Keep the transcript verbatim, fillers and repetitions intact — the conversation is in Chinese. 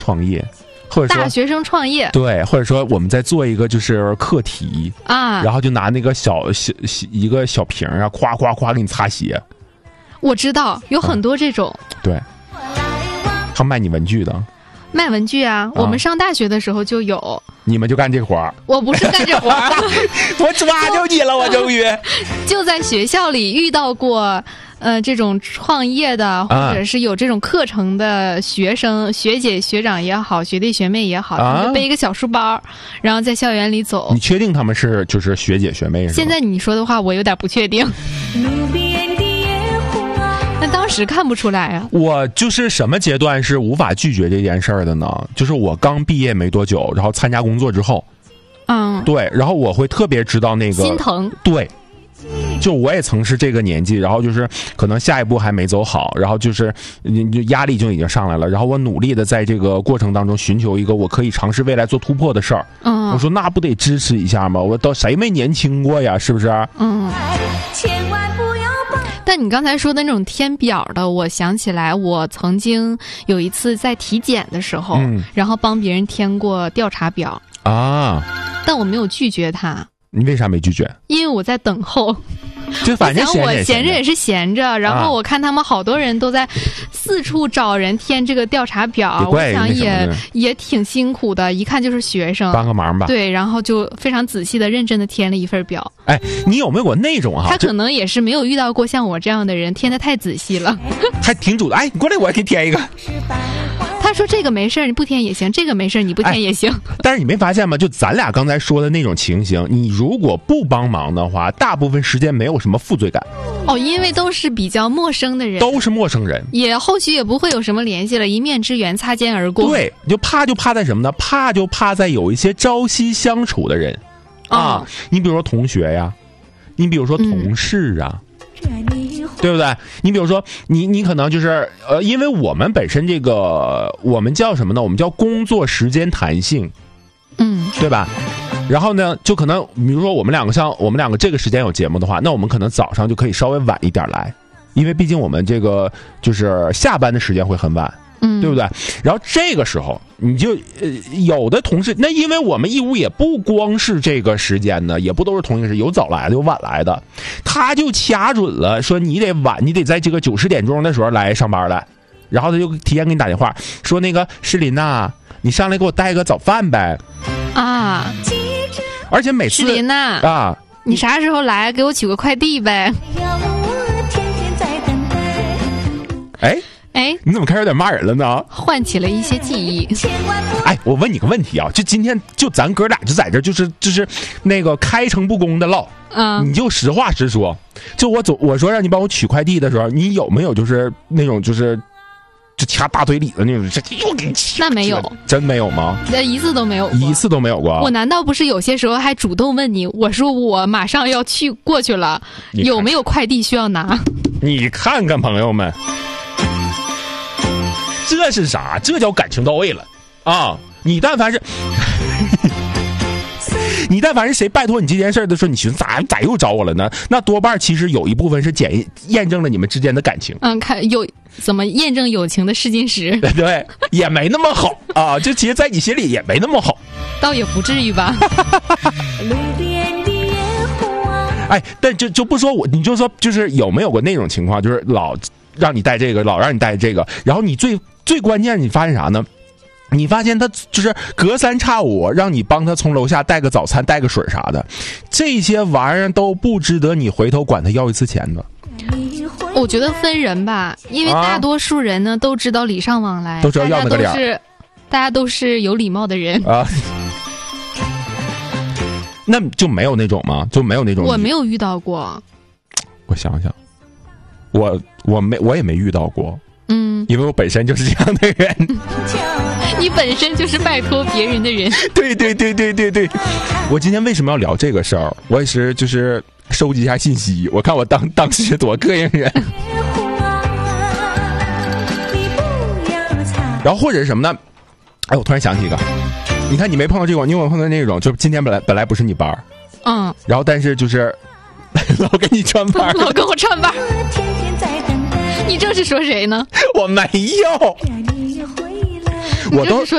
创业，或者说大学生创业， 对，或者说我们在做一个就是课题啊， 然后就拿那个小小一个小瓶啊，夸夸夸给你擦鞋。 我知道有很多这种， 啊、对，他卖你文具的。 卖文具啊，啊我们上大学的时候就有。 你们就干这活儿？ 我不是干这活儿， 我抓住你了，我终于就在学校里遇到过，呃，这种创业的，或者是有这种课程的学生、啊、学姐、学长也好，学弟学妹也好，他们就背一个小书包，然后在校园里走。 你确定他们是就是学姐学妹是吗？ 现在你说的话，我有点不确定。那当时看不出来啊。 我就是什么阶段是无法拒绝这件事儿的呢？就是我刚毕业没多久，然后参加工作之后， 嗯， 对，然后我会特别知道那个心疼， 对。就我也曾是这个年纪，然后就是可能下一步还没走好，然后就是就压力就已经上来了，然后我努力的在这个过程当中寻求一个我可以尝试未来做突破的事儿。嗯，我说那不得支持一下吗？我到谁没年轻过呀？是不是？嗯。 但你刚才说的那种填表的，我想起来，我曾经有一次在体检的时候，嗯、然后帮别人填过调查表啊，但我没有拒绝他。 你为啥没拒绝？ 因为我在等候。 就反正我闲着也是闲着，然后我看他们好多人都在四处找人填这个调查表，啊、我想也也挺辛苦的，一看就是学生， 帮个忙吧。 对，然后就非常仔细的、认真的填了一份表。 哎，你有没有过那种哈？ 他可能也是没有遇到过像我这样的人，填的太仔细了， 还挺主动。哎，你过来，我也给你填一个。 他说这个没事你不填也行，这个没事你不填也行、哎。 但是你没发现吗？就咱俩刚才说的那种情形，你如果不帮忙的话，大部分时间没有什么负罪感。 哦，因为都是比较陌生的人， 都是陌生人， 也后续也不会有什么联系了，一面之缘，擦肩而过。 对，就怕就怕在什么呢？怕就怕在有一些朝夕相处的人、哦、啊，你比如说同学呀，你比如说同事啊。嗯，对不对？你比如说，你你可能就是呃，因为我们本身这个我们叫什么呢？我们叫工作时间弹性， 嗯， 对吧？然后呢，就可能比如说我们两个像我们两个这个时间有节目的话，那我们可能早上就可以稍微晚一点来，因为毕竟我们这个就是下班的时间会很晚。嗯，对不对？然后这个时候你就呃有的同事，那因为我们义乌也不光是这个时间呢，也不都是同一个时间，有早来的有晚来的，他就掐准了说你得晚，你得在这个九十点钟的时候来上班来，然后他就提前给你打电话说那个诗琳呐，你上来给我带个早饭呗啊， 而且每次诗琳呐啊， 你啥时候来给我取个快递呗？ 哎。 哎， 你怎么开始有点骂人了呢？ 唤起了一些记忆。 哎，我问你个问题啊，就今天就咱哥俩就在这，就是就是那个开诚布公的唠，嗯，你就实话实说。就我走，我说让你帮我取快递的时候，你有没有就是那种就是就掐大腿里的那种？这又给你掐？ 那没有， 真没有吗？ 那一次都没有， 一次都没有过。 我难道不是有些时候还主动问你？我说我马上要去过去了，有没有快递需要拿？ 你看看朋友们。这是啥？这叫感情到位了啊！你但凡是，你但凡是谁拜托你这件事的时候，你寻思咋咋又找我了呢？那多半其实有一部分是检验证了你们之间的感情。 嗯，看有怎么验证友情的试金石？ 对，也没那么好啊。就其实，在你心里也没那么好， 倒也不至于吧。 哎，但就就不说我，你就说就是有没有过那种情况，就是老让你带这个，老让你带这个，然后你最最关键，你发现啥呢？你发现他就是隔三差五让你帮他从楼下带个早餐、带个水啥的，这些玩意儿都不值得你回头管他要一次钱的。 我觉得分人吧，因为大多数人呢、啊、都知道礼尚往来， 都知道要那个脸， 大家都是大家都是有礼貌的人啊。那就没有那种吗？就没有那种？ 我没有遇到过。 我想想，我我没我也没遇到过。嗯，因为我本身就是这样的人。 你本身就是拜托别人的人。 对对对对对对。我今天为什么要聊这个事儿？我也是就是收集一下信息，我看我当当时多膈应人。然后或者是什么呢？哎，我突然想起一个。你看你没碰到这种，你有没有碰到那种？就今天本来本来不是你班，嗯，然后但是就是老跟你串班， 老跟我串班。你这是说谁呢？ 我没有，我都是说